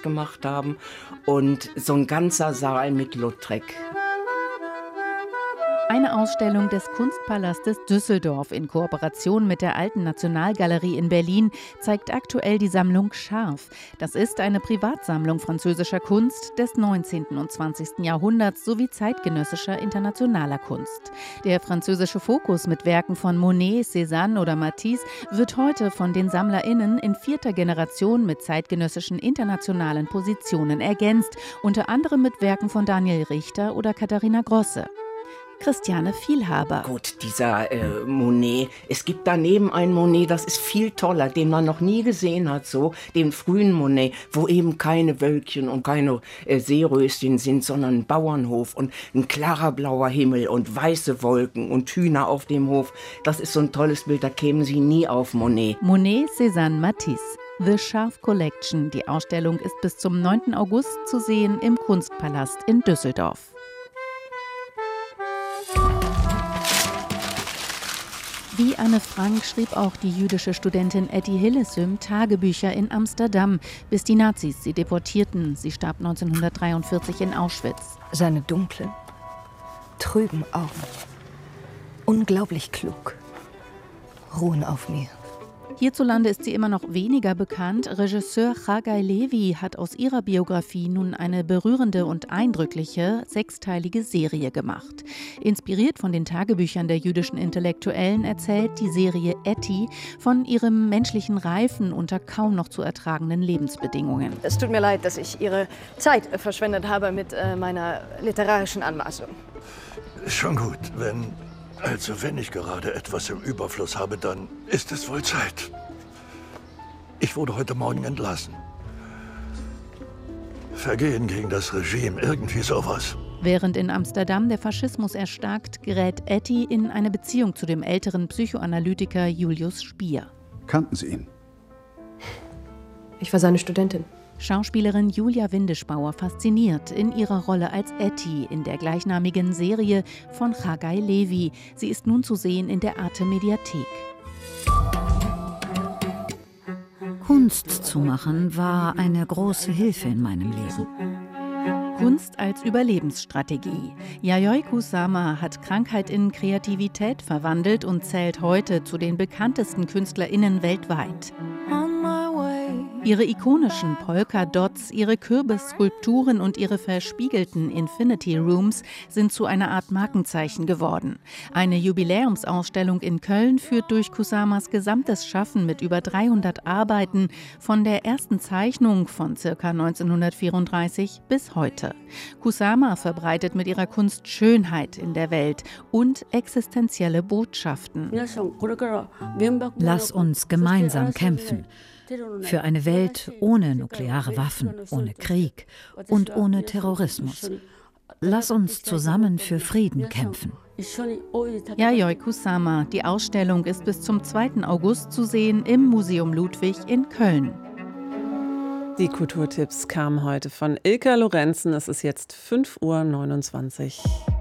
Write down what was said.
gemacht haben. Und so ein ganzer Saal mit Lautrec. Eine Ausstellung des Kunstpalastes Düsseldorf in Kooperation mit der Alten Nationalgalerie in Berlin zeigt aktuell die Sammlung Scharf. Das ist eine Privatsammlung französischer Kunst des 19. und 20. Jahrhunderts sowie zeitgenössischer internationaler Kunst. Der französische Fokus mit Werken von Monet, Cézanne oder Matisse wird heute von den SammlerInnen in 4. Generation mit zeitgenössischen internationalen Positionen ergänzt, unter anderem mit Werken von Daniel Richter oder Katharina Grosse. Christiane Vielhaber. Gut, dieser Monet. Es gibt daneben einen Monet, das ist viel toller, den man noch nie gesehen hat, so den frühen Monet, wo eben keine Wölkchen und keine Seeröschen sind, sondern ein Bauernhof und ein klarer blauer Himmel und weiße Wolken und Hühner auf dem Hof. Das ist so ein tolles Bild, da kämen Sie nie auf Monet. Monet, Cézanne, Matisse. The Scharf Collection. Die Ausstellung ist bis zum 9. August zu sehen im Kunstpalast in Düsseldorf. Wie Anne Frank schrieb auch die jüdische Studentin Etty Hillesum Tagebücher in Amsterdam, bis die Nazis sie deportierten. Sie starb 1943 in Auschwitz. Seine dunklen, trüben Augen, unglaublich klug, ruhen auf mir. Hierzulande ist sie immer noch weniger bekannt. Regisseur Chagai Levi hat aus ihrer Biografie nun eine berührende und eindrückliche 6-teilige Serie gemacht. Inspiriert von den Tagebüchern der jüdischen Intellektuellen erzählt die Serie Etty von ihrem menschlichen Reifen unter kaum noch zu ertragenden Lebensbedingungen. Es tut mir leid, dass ich Ihre Zeit verschwendet habe mit meiner literarischen Anmaßung. Schon gut, wenn ich gerade etwas im Überfluss habe, dann ist es wohl Zeit. Ich wurde heute Morgen entlassen. Vergehen gegen das Regime, irgendwie sowas. Während in Amsterdam der Faschismus erstarkt, gerät Etty in eine Beziehung zu dem älteren Psychoanalytiker Julius Spier. Kannten Sie ihn? Ich war seine Studentin. Schauspielerin Julia Windischbauer fasziniert in ihrer Rolle als Etty in der gleichnamigen Serie von Chagai Levi. Sie ist nun zu sehen in der Arte Mediathek. Kunst zu machen war eine große Hilfe in meinem Leben. Kunst als Überlebensstrategie. Yayoi Kusama hat Krankheit in Kreativität verwandelt und zählt heute zu den bekanntesten KünstlerInnen weltweit. Ihre ikonischen Polka-Dots, ihre Kürbisskulpturen und ihre verspiegelten Infinity Rooms sind zu einer Art Markenzeichen geworden. Eine Jubiläumsausstellung in Köln führt durch Kusamas gesamtes Schaffen mit über 300 Arbeiten von der ersten Zeichnung von ca. 1934 bis heute. Kusama verbreitet mit ihrer Kunst Schönheit in der Welt und existenzielle Botschaften. Lass uns gemeinsam kämpfen. Für eine Welt ohne nukleare Waffen, ohne Krieg und ohne Terrorismus. Lass uns zusammen für Frieden kämpfen. Yayoi Kusama. Die Ausstellung ist bis zum 2. August zu sehen im Museum Ludwig in Köln. Die Kulturtipps kamen heute von Ilka Lorenzen. Es ist jetzt 5:29 Uhr.